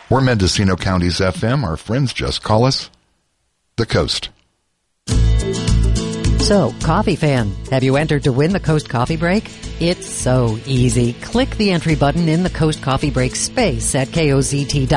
We're Mendocino County's FM. Our friends just call us the Coast. So, coffee fan, have you entered to win the Coast Coffee Break? It's so easy. Click the entry button in the Coast Coffee Break space at KOZT.com.